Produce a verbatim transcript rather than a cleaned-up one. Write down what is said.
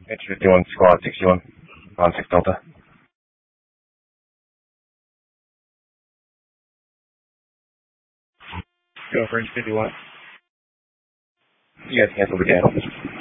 H fifty-one squad sixty-one on six Delta. Go for H fifty-one. You guys cancel the candle.